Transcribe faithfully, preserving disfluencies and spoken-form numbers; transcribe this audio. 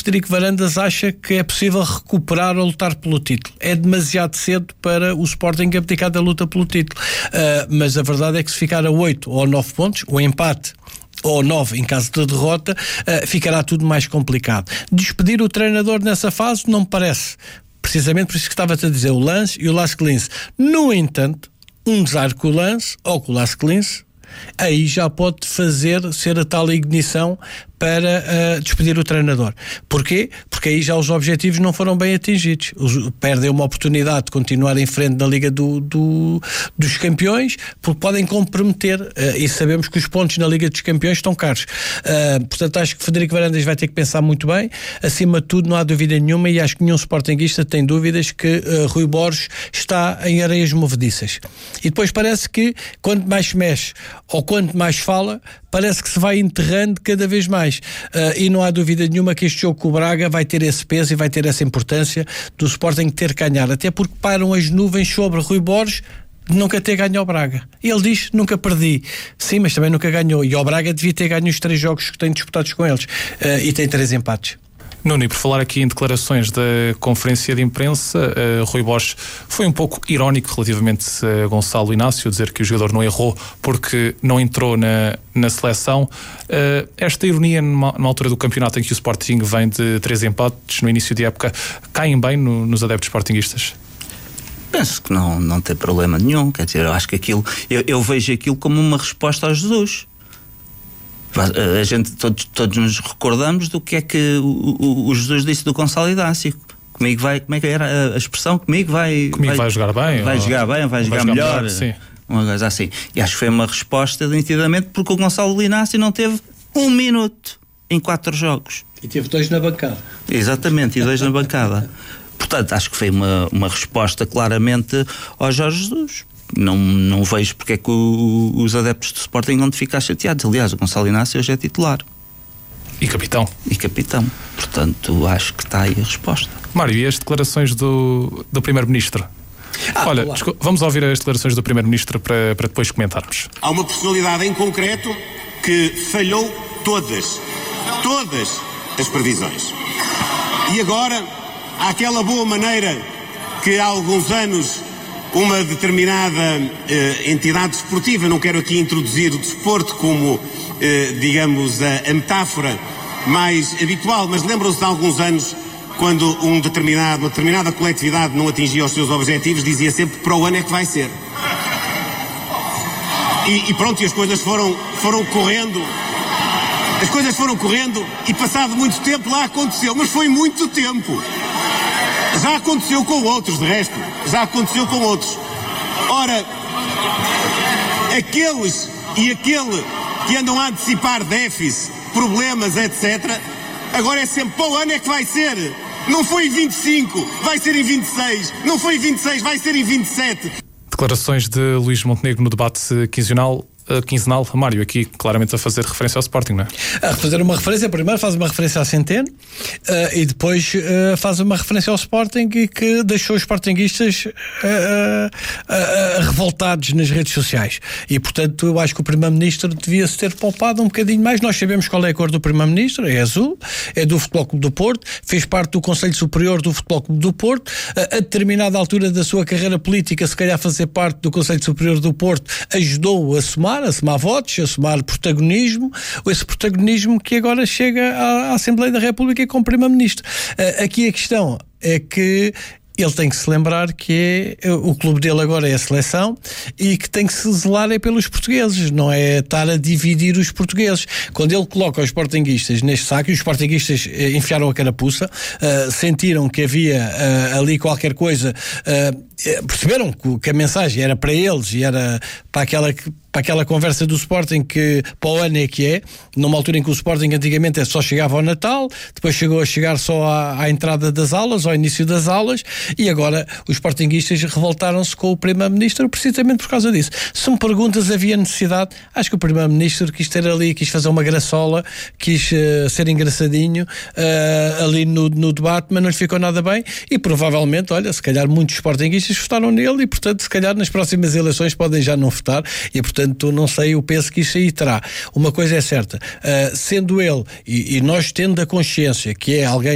Frederico Varandas acha que é possível recuperar ou lutar pelo título. É demasiado cedo para o Sporting abdicar da luta pelo título. Uh, mas a verdade é que se ficar a oito ou nove pontos, o empate ou nove em caso de derrota, uh, ficará tudo mais complicado. Despedir o treinador nessa fase não me parece. Precisamente por isso que estava-te a dizer, o Lance e o Lasclins. No entanto, um desar com o Lance ou com o Lasclins, aí já pode fazer ser a tal ignição para uh, despedir o treinador. Porquê? Porque aí já os objetivos não foram bem atingidos. Os, perdem uma oportunidade de continuar em frente na Liga do, do, dos Campeões, porque podem comprometer, uh, e sabemos que os pontos na Liga dos Campeões estão caros. Uh, portanto, acho que Frederico Varandas vai ter que pensar muito bem. Acima de tudo, não há dúvida nenhuma, e acho que nenhum sportinguista tem dúvidas que uh, Rui Borges está em areias movediças. E depois parece que, quanto mais se mexe, ou quanto mais fala, parece que se vai enterrando cada vez mais. Uh, e não há dúvida nenhuma que este jogo com o Braga vai ter esse peso e vai ter essa importância do Sporting ter que ganhar, até porque param as nuvens sobre Rui Borges de nunca ter ganho ao Braga. Ele diz, nunca perdi. Sim, mas também nunca ganhou. E ao Braga devia ter ganho os três jogos que tem disputados com eles. Uh, e tem três empates. Nuno, e por falar aqui em declarações da conferência de imprensa, uh, Rui Borges foi um pouco irónico relativamente a Gonçalo Inácio, dizer que o jogador não errou porque não entrou na, na seleção. Uh, esta ironia numa, numa altura do campeonato em que o Sporting vem de três empates no início de época, caem bem no, nos adeptos sportinguistas? Penso que não, não tem problema nenhum. Quer dizer, eu acho que aquilo, eu, eu vejo aquilo como uma resposta ao Jesus. A gente, todos, todos nos recordamos do que é que o, o, o Jesus disse do Gonçalo Inácio. Comigo vai, como é que era a expressão? Comigo vai... Comigo vai, vai jogar bem. Vai ou... jogar bem, vai jogar, vai jogar melhor. melhor sim. Uma coisa assim. E acho que foi uma resposta nitidamente porque o Gonçalo Inácio não teve um minuto em quatro jogos. E teve dois na bancada. Exatamente, e dois na bancada. Portanto, acho que foi uma, uma resposta claramente ao Jorge Jesus. Não, não vejo porque é que o, os adeptos do Sporting vão ficar chateados. Aliás, o Gonçalo Inácio hoje é titular. E capitão. E capitão. Portanto, acho que está aí a resposta. Mário, e as declarações do, do Primeiro-Ministro? Ah, Olha, vamos ouvir as declarações do Primeiro-Ministro para, para depois comentarmos. Há uma personalidade em concreto que falhou todas, todas as previsões. E agora, há aquela boa maneira que há alguns anos uma determinada eh, entidade desportiva, não quero aqui introduzir o desporto como, eh, digamos, a, a metáfora mais habitual, mas lembram-se de alguns anos, quando um determinado, uma determinada coletividade não atingia os seus objetivos, dizia sempre para o ano é que vai ser. E, e pronto, e as coisas foram, foram correndo, as coisas foram correndo e passado muito tempo lá aconteceu, mas foi muito tempo. Já aconteceu com outros, de resto. Já aconteceu com outros. Ora, aqueles e aquele que andam a antecipar déficit, problemas, etcétera, agora é sempre para o ano é que vai ser. Não foi em vinte e cinco, vai ser em vinte e seis. Não foi em vinte e seis, vai ser em vinte e sete. Declarações de Luís Montenegro no debate quinzenal. quinzenal, Mário, aqui claramente a fazer referência ao Sporting, não é? A fazer uma referência, primeiro faz uma referência à Centeno uh, e depois uh, faz uma referência ao Sporting e que deixou os sportinguistas uh, uh, uh, revoltados nas redes sociais. E, portanto, eu acho que o Primeiro-Ministro devia-se ter poupado um bocadinho mais. Nós sabemos qual é a cor do Primeiro-Ministro, é azul, é do Futebol Clube do Porto, fez parte do Conselho Superior do Futebol Clube do Porto, uh, a determinada altura da sua carreira política, se calhar fazer parte do Conselho Superior do Porto ajudou a somar, a somar votos, a somar protagonismo, esse protagonismo que agora chega à, à Assembleia da República com o Primeiro-Ministro. Uh, aqui a questão é que ele tem que se lembrar que é, o clube dele agora é a seleção e que tem que se zelar é pelos portugueses, não é estar a dividir os portugueses. Quando ele coloca os sportinguistas neste saco, e os sportinguistas eh, enfiaram a carapuça, uh, sentiram que havia uh, ali qualquer coisa, uh, perceberam que, que a mensagem era para eles e era para aquela que para aquela conversa do Sporting que para o ano é que é, numa altura em que o Sporting antigamente só chegava ao Natal, depois chegou a chegar só à, à entrada das aulas, ao início das aulas, e agora os sportinguistas revoltaram-se com o Primeiro-Ministro precisamente por causa disso. Se me perguntas, havia necessidade? Acho que o Primeiro-Ministro quis ter ali, quis fazer uma graçola, quis uh, ser engraçadinho uh, ali no, no debate, mas não lhe ficou nada bem e provavelmente, olha, se calhar muitos sportinguistas votaram nele e, portanto, se calhar nas próximas eleições podem já não votar e, portanto, Portanto, não sei o peso que isso aí terá. Uma coisa é certa, uh, sendo ele, e, e nós tendo a consciência que é alguém